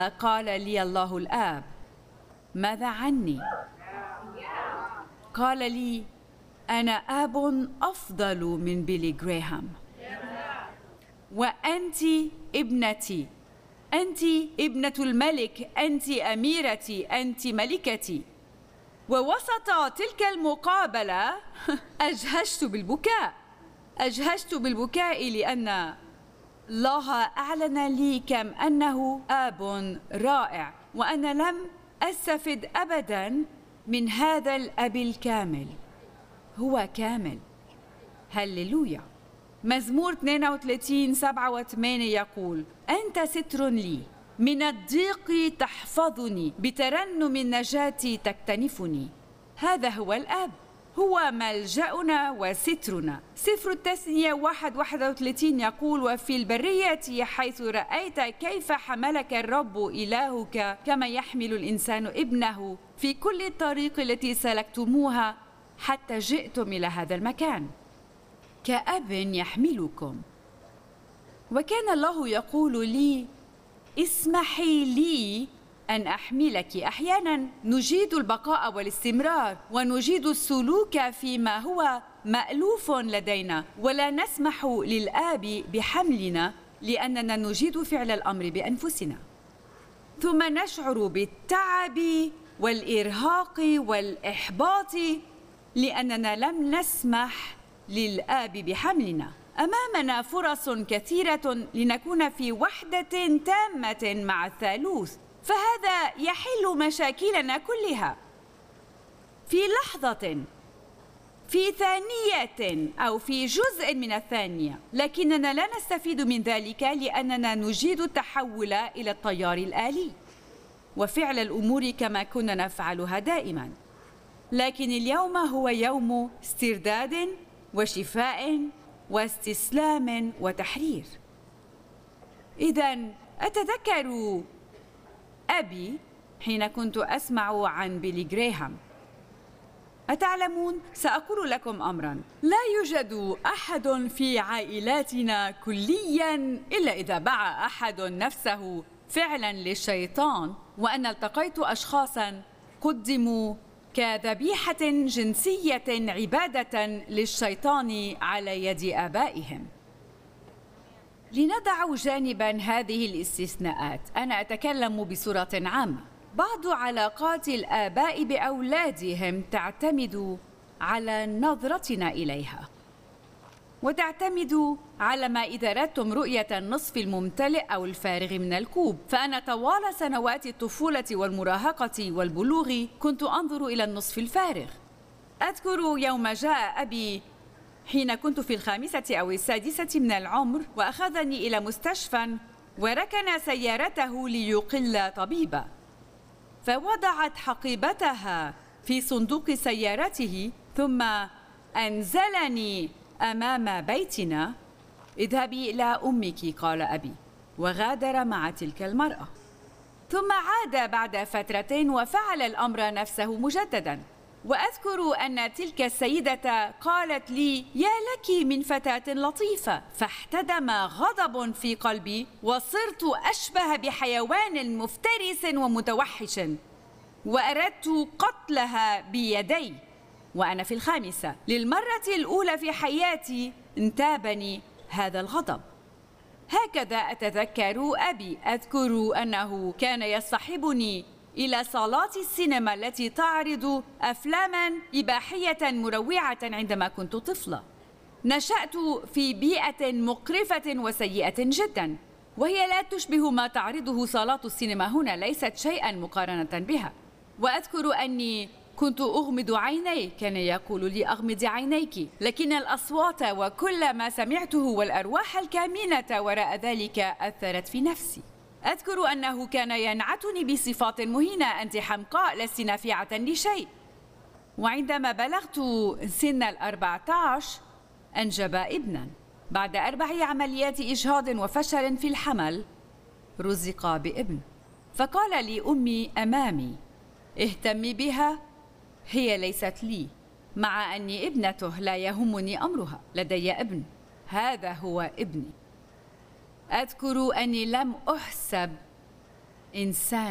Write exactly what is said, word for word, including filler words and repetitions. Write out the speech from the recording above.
قال لي الله الآب: ماذا عني؟ قال لي: أنا آب أفضل من بيلي غراهام، وأنت ابنتي، أنت ابنة الملك، أنت أميرتي، أنت ملكتي. ووسط تلك المقابلة أجهشت بالبكاء، أجهشت بالبكاء لأن الله أعلن لي كم أنه آب رائع، وأنا لم أستفد أبداً من هذا الأب الكامل. هو كامل. هللويا. مزمور اثنين وثلاثين سبعة وثمانية يقول: أنت ستر لي، من الضيق تحفظني، بترنم النجاة تكتنفني. هذا هو الآب، هو ملجأنا وسترنا. سفر التثنية واحد واحد وثلاثين يقول: وفي البرية حيث رأيت كيف حملك الرب إلهك كما يحمل الإنسان ابنه في كل الطريق التي سلكتموها حتى جئتم إلى هذا المكان، كأب يحملكم. وكان الله يقول لي: اسمحي لي أن أحملك. أحياناً نجيد البقاء والاستمرار، ونجيد السلوك فيما هو مألوف لدينا، ولا نسمح للآب بحملنا لأننا نجيد فعل الأمر بأنفسنا، ثم نشعر بالتعب والإرهاق والإحباط لأننا لم نسمح للآب بحملنا. أمامنا فرص كثيرة لنكون في وحدة تامة مع الثالوث، فهذا يحل مشاكلنا كلها في لحظة، في ثانية، أو في جزء من الثانية، لكننا لا نستفيد من ذلك لأننا نجيد التحول إلى التيار الآلي وفعل الأمور كما كنا نفعلها دائما. لكن اليوم هو يوم استرداد وشفاء واستسلام وتحرير. إذن أتذكر أبي حين كنت أسمع عن بيلي غراهام. أتعلمون، سأقول لكم أمراً: لا يوجد أحد في عائلاتنا كلياً إلا إذا باع أحد نفسه فعلاً للشيطان، وأنا التقيت أشخاصاً قدموا كذبيحة جنسية عبادة للشيطان على يد آبائهم. لنضع جانباً هذه الاستثناءات، أنا أتكلم بصورة عامة. بعض علاقات الآباء بأولادهم تعتمد على نظرتنا إليها، وتعتمد على ما إذا أردتم رؤية النصف الممتلئ أو الفارغ من الكوب. فأنا طوال سنوات الطفولة والمراهقة والبلوغ كنت أنظر إلى النصف الفارغ. أذكر يوم جاء أبي حين كنت في الخامسة أو السادسة من العمر وأخذني إلى مستشفى، وركن سيارته ليقل طبيبا، فوضعت حقيبتها في صندوق سيارته، ثم أنزلني أمام بيتنا. اذهبي إلى أمك، قال أبي، وغادر مع تلك المرأة. ثم عاد بعد فترة وفعل الأمر نفسه مجددا. وأذكر أن تلك السيدة قالت لي: يا لك من فتاة لطيفة. فاحتدم غضب في قلبي، وصرت أشبه بحيوان مفترس ومتوحش، وأردت قتلها بيدي وأنا في الخامسة. للمرة الأولى في حياتي انتابني هذا الغضب. هكذا أتذكر أبي. أذكر أنه كان يصطحبني إلى صالات السينما التي تعرض أفلاماً إباحية مروعة عندما كنت طفلة. نشأت في بيئة مقرفة وسيئة جداً، وهي لا تشبه ما تعرضه صالات السينما هنا، ليست شيئاً مقارنة بها. وأذكر أني كنت أغمض عيني، كان يقول لي: أغمضي عينيك، لكن الأصوات وكل ما سمعته والأرواح الكامنة وراء ذلك أثرت في نفسي. أذكر أنه كان ينعتني بصفات مهينة: أنت حمقاء، لست نافعة لشيء. وعندما بلغت سن الأربعة عشر أنجب ابناً. بعد أربع عمليات إجهاض وفشل في الحمل رزق بابن. فقال لي أمي أمامي: اهتمي بها، هي ليست لي، مع أني ابنته لا يهمني أمرها، لدي ابن، هذا هو ابني. أذكر أني لم أحسب إنسان